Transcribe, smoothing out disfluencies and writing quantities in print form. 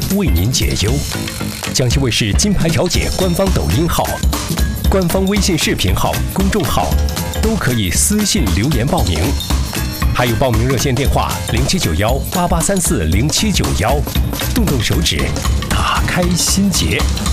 为您解忧。江西卫视金牌调解官方抖音号、官方微信视频号、公众号都可以私信留言报名，还有报名热线电话079188340791，动动手指，打开心结。